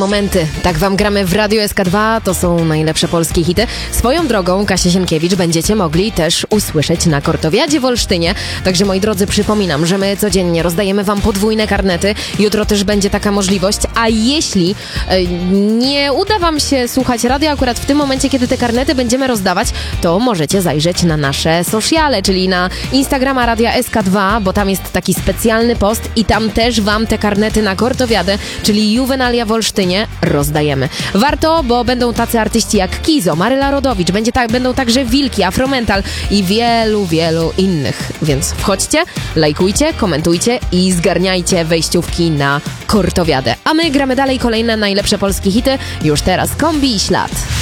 momenty. Tak wam gramy w Radio SK2, to są najlepsze polskie hity. Swoją drogą Kasię Sienkiewicz będziecie mogli też usłyszeć na Kortowiadzie w Olsztynie. Także moi drodzy, przypominam, że my codziennie rozdajemy wam podwójne karnety. Jutro też będzie taka możliwość, a jeśli nie uda wam się słuchać radia akurat w tym momencie, kiedy te karnety będziemy rozdawać, to możecie zajrzeć na nasze sociale, czyli na Instagrama Radia SK2, bo tam jest taki specjalny post i tam też wam te karnety na Kortowiadę, czyli Juwenalia w Olsztynie, rozdajemy. Warto, bo będą tacy artyści jak Kizo, Maryla Rodowicz, będą także Wilki, Afromental i wielu, wielu innych. Więc wchodźcie, lajkujcie, komentujcie i zgarniajcie wejściówki na Kortowiadę. A my gramy dalej kolejne najlepsze polskie hity. Już teraz Kombi i Ślad.